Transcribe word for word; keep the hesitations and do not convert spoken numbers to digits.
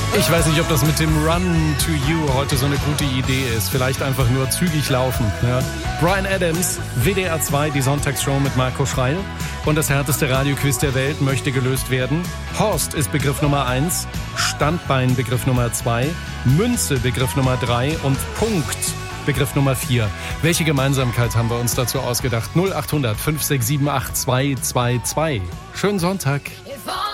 Ich weiß nicht, ob das mit dem Run to You heute so eine gute Idee ist. Vielleicht einfach nur zügig laufen. Ja. Bryan Adams, W D R zwei, die Sonntagsshow mit Marco Schreil. Und das härteste Radioquiz der Welt möchte gelöst werden. Horst ist Begriff Nummer eins, Standbein Begriff Nummer zwei, Münze Begriff Nummer drei und Punkt Begriff Nummer vier. Welche Gemeinsamkeit haben wir uns dazu ausgedacht? null acht hundert fünf sechs sieben acht zwei zwei zwei. Schönen Sonntag.